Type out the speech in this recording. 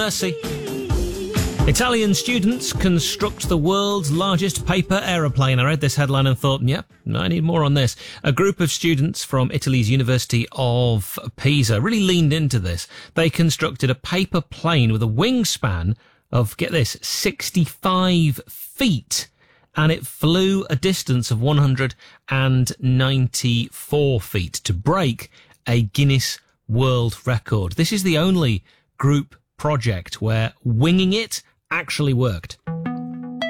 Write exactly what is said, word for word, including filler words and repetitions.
Mercy. Italian students construct the world's largest paper aeroplane. I read this headline and thought, yep, I need more on this. A group of students from Italy's University of Pisa really leaned into this. They constructed a paper plane with a wingspan of, get this, sixty-five feet. And it flew a distance of one hundred ninety-four feet to break a Guinness World Record. This is the only group project where winging it actually worked.